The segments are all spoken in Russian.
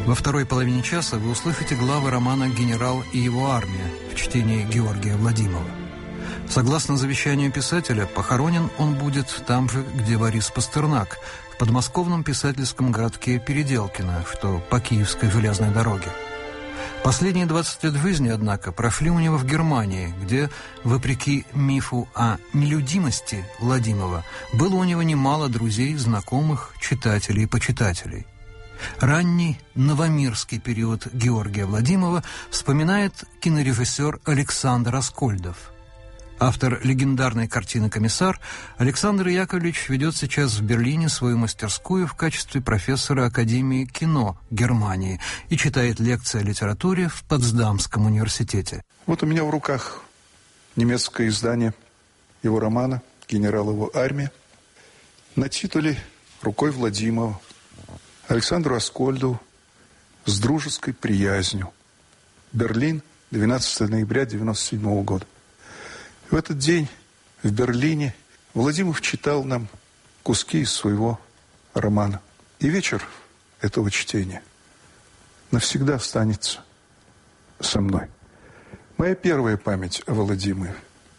Во второй половине часа вы услышите главы романа «Генерал и его армия» в чтении Георгия Владимова. Согласно завещанию писателя, похоронен он будет там же, где Борис Пастернак, в подмосковном писательском городке Переделкино, что по Киевской железной дороге. Последние 20 лет жизни, однако, прошли у него в Германии, где, вопреки мифу о нелюдимости Владимова, было у него немало друзей, знакомых, читателей и почитателей. Ранний новомирский период Георгия Владимова вспоминает кинорежиссер Александр Аскольдов. Автор легендарной картины «Комиссар» Александр Яковлевич ведет сейчас в Берлине свою мастерскую в качестве профессора Академии кино Германии и читает лекции о литературе в Потсдамском университете. Вот у меня в руках немецкое издание его романа «Генерал и его армия» на титуле «Рукой Владимира» Александру Аскольдову с дружеской приязнью. Берлин, 12 ноября 1997 года. В этот день в Берлине Владимир читал нам куски из своего романа. И вечер этого чтения навсегда останется со мной. Моя первая память о Владимире.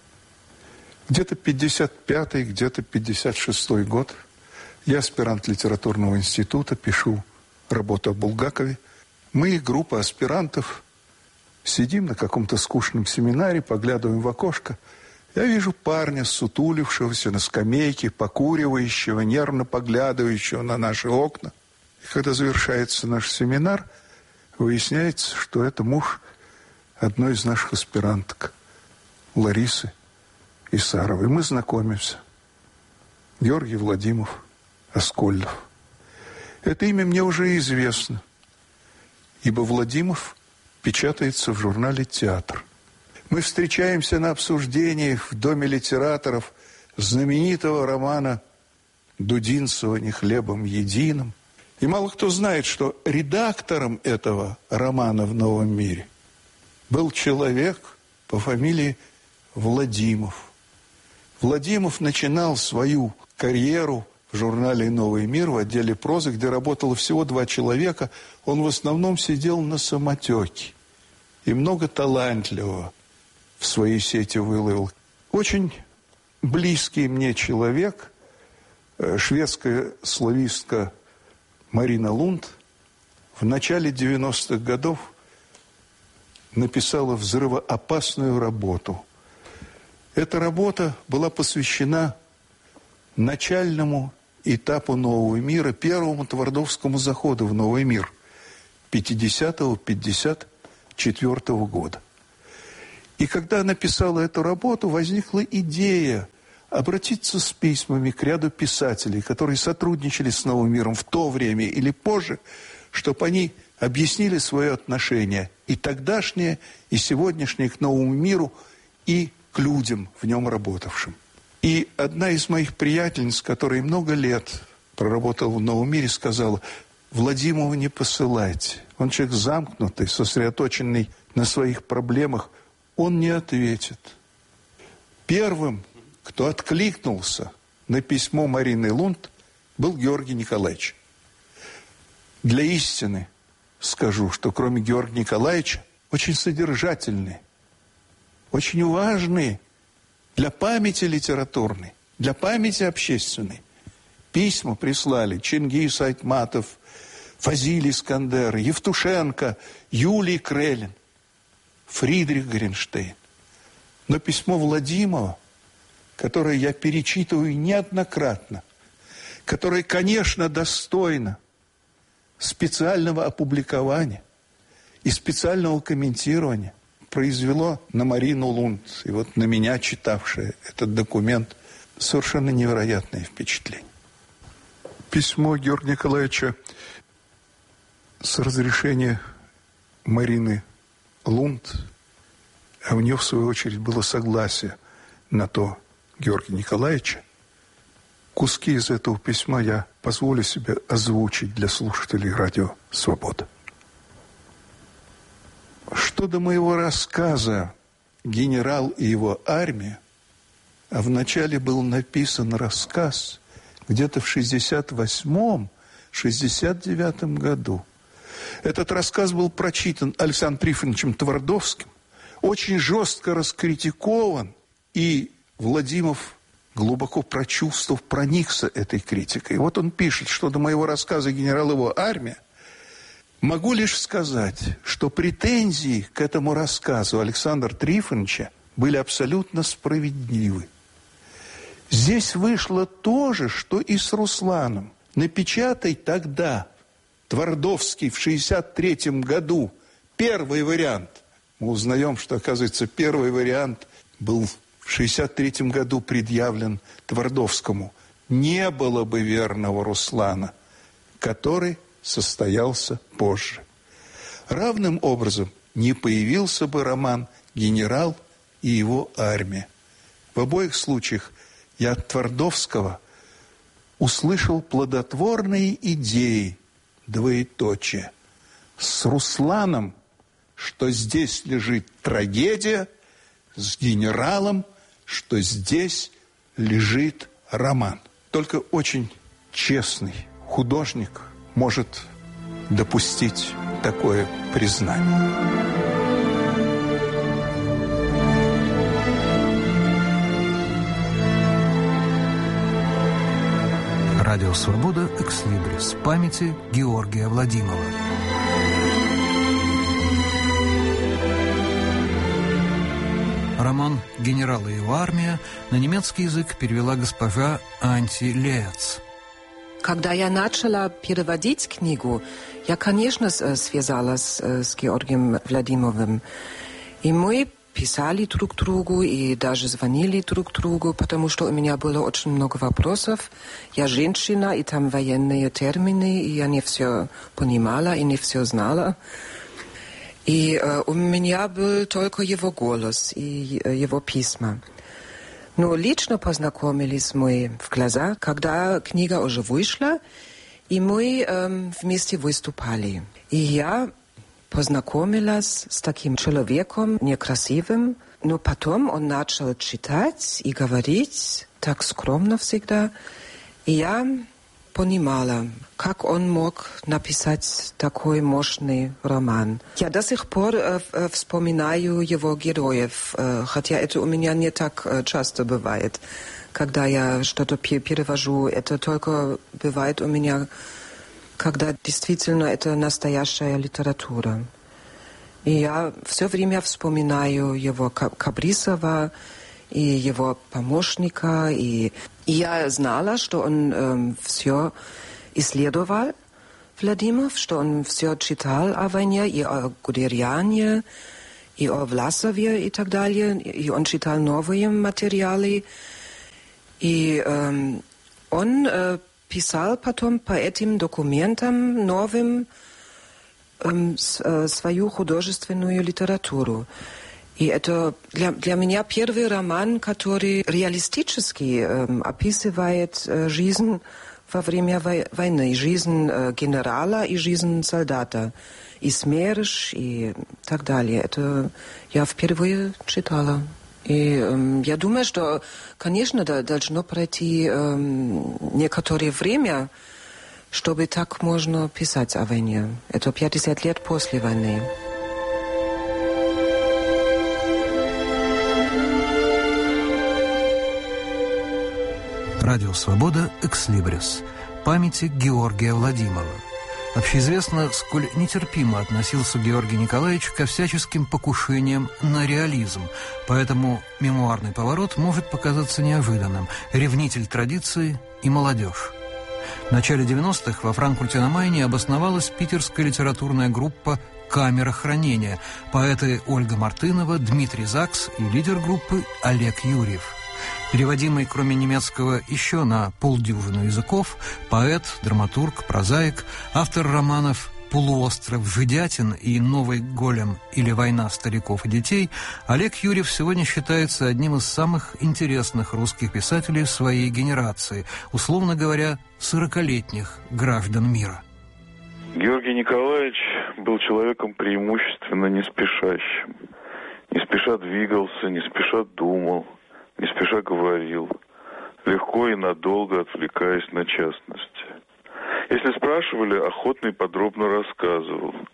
Где-то 55-й, где-то 56-й год. Я аспирант литературного института, пишу работу о Булгакове. Мы, группа аспирантов, сидим на каком-то скучном семинаре, поглядываем в окошко. Я вижу парня, сутулившегося на скамейке, покуривающего, нервно поглядывающего на наши окна. И когда завершается наш семинар, выясняется, что это муж одной из наших аспиранток, Ларисы Исаровой. Мы знакомимся. Георгий Владимиров Аскольдов. Это имя мне уже известно, ибо Владимиров печатается в журнале «Театр». Мы встречаемся на обсуждениях в Доме литераторов знаменитого романа Дудинцева «Не хлебом единым». И мало кто знает, что редактором этого романа в «Новом мире» был человек по фамилии Владимиров. Владимиров начинал свою карьеру в журнале «Новый мир» в отделе прозы, где работало всего 2 человека. Он в основном сидел на самотеке. И много талантливого в своей сети выловил. Очень близкий мне человек, шведская славистка Марина Лунд, в начале 90-х годов написала взрывоопасную работу. Эта работа была посвящена начальному этапу нового мира, первому твардовскому заходу в новый мир 50-54 года. И когда она писала эту работу, возникла идея обратиться с письмами к ряду писателей, которые сотрудничали с новым миром в то время или позже, чтобы они объяснили свое отношение и тогдашнее, и сегодняшнее к новому миру, и к людям, в нем работавшим. И одна из моих приятельниц, которая много лет проработала в новом мире, сказала: Владимирова не посылайте. Он человек замкнутый, сосредоточенный на своих проблемах. Он не ответит. Первым, кто откликнулся на письмо Марины Лунд, был Георгий Николаевич. Для истины скажу, что кроме Георгия Николаевича очень содержательные, очень важные для памяти литературной, для памяти общественной письма прислали Чингис Айтматов, Фазиль Искандер, Евтушенко, Юлий Крелин, Фридрих Горенштейн. Но письмо Владимира, которое я перечитываю неоднократно, которое, конечно, достойно специального опубликования и специального комментирования, произвело на Марину Лунд и вот на меня, читавшее этот документ, совершенно невероятное впечатление. Письмо Георгия Николаевича с разрешения Марины Лунд, а у нее, в свою очередь, было согласие на то Георгия Николаевича. Куски из этого письма я позволю себе озвучить для слушателей радио «Свобода». Что до моего рассказа «Генерал и его армия», а вначале был написан рассказ где-то в 68-69 году. Этот рассказ был прочитан Александром Трифоновичем Твардовским, очень жестко раскритикован, и Владимиров, глубоко прочувствовав, проникся этой критикой. Вот он пишет, что до моего рассказа «Генерал и его армия» могу лишь сказать, что претензии к этому рассказу Александра Трифоновича были абсолютно справедливы. Здесь вышло то же, что и с Русланом. Напечатай тогда Твардовский в 1963 году первый вариант. Мы узнаем, что, оказывается, первый вариант был в 1963 году предъявлен Твардовскому. Не было бы верного Руслана, который состоялся позже. Равным образом не появился бы роман «Генерал и его армия». В обоих случаях я от Твардовского услышал плодотворные идеи, двоеточие. С Русланом, что здесь лежит трагедия, с генералом, что здесь лежит роман. Только очень честный художник может допустить такое признание. Радио «Свобода» «Экслибрис» памяти Георгия Владимова. Роман «Генерал и его армия» на немецкий язык перевела госпожа Анти Леец. Когда я начала переводить книгу, я, конечно, связалась с Георгием Владимировым. И мы писали друг другу и даже звонили друг другу, потому что у меня было очень много вопросов. Я женщина, и там военные термины, и я не все понимала и не все знала. И у меня был только его голос и его письма. Но лично познакомились мы в глаза, когда книга уже вышла, и мы вместе выступали. И я познакомилась с таким человеком некрасивым, но потом он начал читать и говорить так скромно всегда. И я понимала, как он мог написать такой мощный роман. Я до сих пор вспоминаю его героев, хотя это у меня не так часто бывает. Когда я что-то перевожу, это только бывает у меня, когда действительно это настоящая литература. И я все время вспоминаю его Кабрисова и его помощника. И я знала, что он все исследовал, Владимиров, что он все читал о войне, и о Гудериане, и о Власове и так далее. И он читал новые материалы. И он писал потом по этим документам новым свою художественную литературу. И это для меня первый роман, который реалистически описывает жизнь во время войны, жизнь генерала и жизнь солдата, и смерть, и так далее. Это я впервые читала. И я думаю, что, конечно, должно пройти некоторое время, чтобы так можно писать о войне. Это 50 лет после войны. Радио «Свобода» «Экслибрис» памяти Георгия Владимова. Общеизвестно, сколь нетерпимо относился Георгий Николаевич ко всяческим покушениям на реализм, поэтому мемуарный поворот может показаться неожиданным. Ревнитель традиции и молодежь. В начале 90-х во Франкфурте на Майне обосновалась питерская литературная группа «Камера хранения», поэты Ольга Мартынова, Дмитрий Закс и лидер группы Олег Юрьев. Переводимый, кроме немецкого, еще на полдюжину языков, поэт, драматург, прозаик, автор романов «Полуостров Жидятин» и «Новый голем» или «Война стариков и детей», Олег Юрьев сегодня считается одним из самых интересных русских писателей своей генерации, условно говоря, 40-летних граждан мира. Георгий Николаевич был человеком преимущественно не спешащим. Не спеша двигался, не спеша думал, не спеша говорил, легко и надолго отвлекаясь на частности. Если спрашивали, охотно и подробно рассказывал.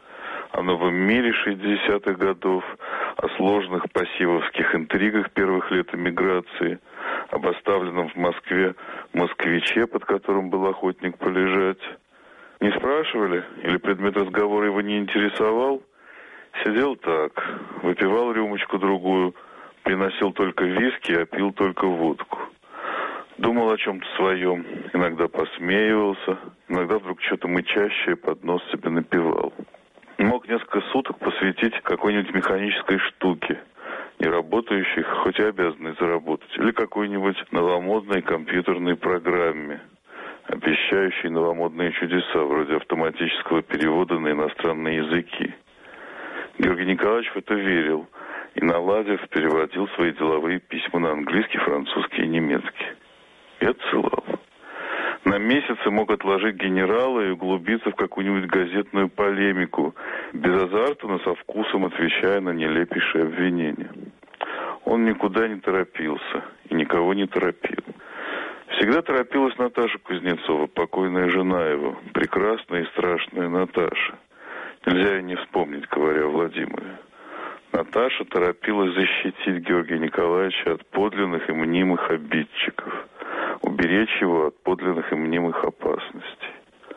о новом мире 60-х годов, о сложных пассивовских интригах первых лет эмиграции, об оставленном в Москве москвиче, под которым был охотник полежать. Не спрашивали? Или предмет разговора его не интересовал? Сидел так, выпивал рюмочку-другую, приносил только виски, а пил только водку. Думал о чем-то своем, иногда посмеивался, иногда вдруг что-то мычащее под нос себе напевал. Мог несколько суток посвятить какой-нибудь механической штуке, не работающей, хоть и обязанной заработать, или какой-нибудь новомодной компьютерной программе, обещающей новомодные чудеса, вроде автоматического перевода на иностранные языки. Георгий Николаевич в это верил и, наладив, переводил свои деловые письма на английский, французский и немецкий. И отсылал. На месяцы мог отложить генерала и углубиться в какую-нибудь газетную полемику, без азарта, но со вкусом отвечая на нелепейшие обвинения. Он никуда не торопился и никого не торопил. Всегда торопилась Наташа Кузнецова, покойная жена его, прекрасная и страшная Наташа. Нельзя ее не вспомнить, говоря о Владимире. Наташа торопилась защитить Георгия Николаевича от подлинных и мнимых обидчиков, уберечь его от подлинных и мнимых опасностей.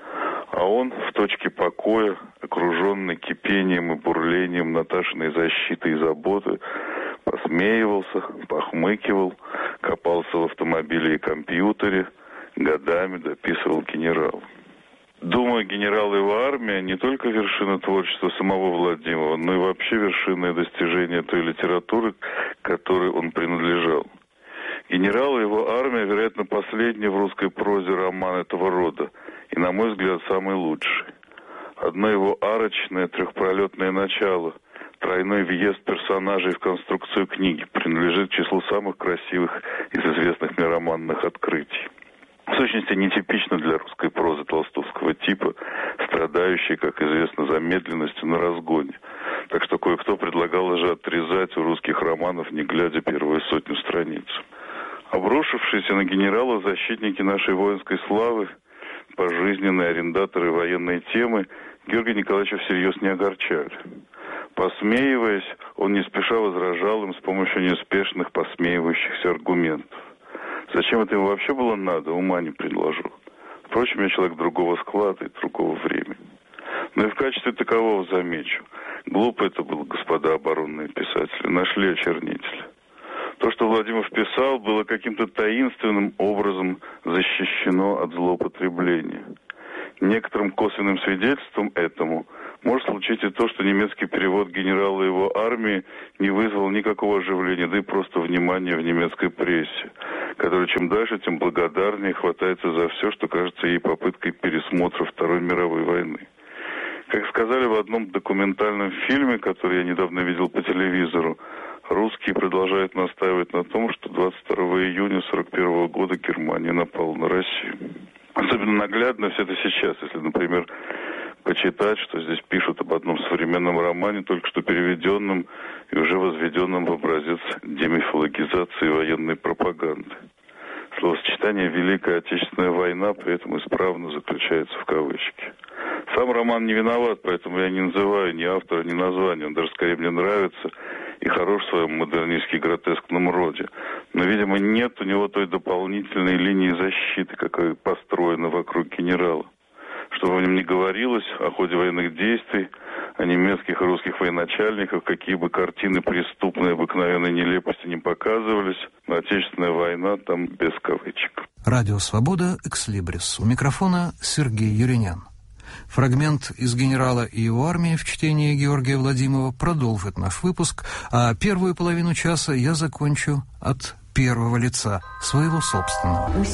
А он в точке покоя, окруженный кипением и бурлением Наташиной защиты и заботы, посмеивался, похмыкивал, копался в автомобиле и компьютере, годами дописывал генерал. Думаю, генерал и его армия не только вершина творчества самого Владимира, но и вообще вершинное достижение той литературы, к которой он принадлежал. Генерал и его армия, вероятно, последний в русской прозе роман этого рода, и, на мой взгляд, самый лучший. Одно его арочное трехпролетное начало, тройной въезд персонажей в конструкцию книги, принадлежит к числу самых красивых из известных мне романных открытий. В сущности, нетипично для русской прозы толстовского типа, страдающей, как известно, замедленностью на разгоне. Так что кое-кто предлагал уже отрезать у русских романов, не глядя первую сотню страниц. Обрушившиеся на генерала защитники нашей воинской славы, пожизненные арендаторы военной темы, Георгия Николаевича всерьез не огорчали. Посмеиваясь, он не спеша возражал им с помощью неуспешных посмеивающихся аргументов. Зачем это ему вообще было надо, ума не предложу. Впрочем, я человек другого склада и другого времени. Но и в качестве такового замечу. Глупо это было, господа оборонные писатели, нашли очернителя. То, что Владимир писал, было каким-то таинственным образом защищено от злоупотребления. Некоторым косвенным свидетельством этому может случиться и то, что немецкий перевод генерала и его армии не вызвал никакого оживления, да и просто внимания в немецкой прессе, которая чем дальше, тем благодарнее хватается за все, что кажется ей попыткой пересмотра Второй мировой войны. Как сказали в одном документальном фильме, который я недавно видел по телевизору, русские продолжают настаивать на том, что 22 июня 1941 года Германия напала на Россию. Особенно наглядно все это сейчас, если, например, почитать, что здесь пишут об одном современном романе, только что переведенном и уже возведенном в образец демифологизации военной пропаганды. Словосочетание «Великая Отечественная война» при этом исправно заключается в кавычки. Сам роман не виноват, поэтому я не называю ни автора, ни названия. Он даже скорее мне нравится и хорош в своем модернистски-гротескном роде. Но, видимо, нет у него той дополнительной линии защиты, какая построена вокруг генерала. Что в нем не говорилось о ходе военных действий, о немецких и русских военачальниках, какие бы картины преступной обыкновенной нелепости не показывались, но Отечественная война там без кавычек. Радио «Свобода», «Экслибрис». У микрофона Сергей Юринян. Фрагмент из «Генерала и его армии» в чтении Георгия Владимирова продолжит наш выпуск, а первую половину часа я закончу от первого лица, своего собственного.